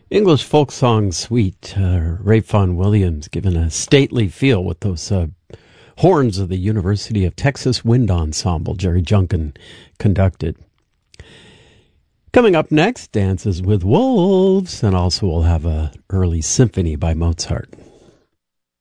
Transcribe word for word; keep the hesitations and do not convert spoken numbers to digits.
English folk song suite, uh, Ray Vaughan Williams given a stately feel with those uh, horns of the University of Texas Wind Ensemble Jerry Junkin conducted. Coming up next, Dances with Wolves, and also we'll have a early symphony by Mozart.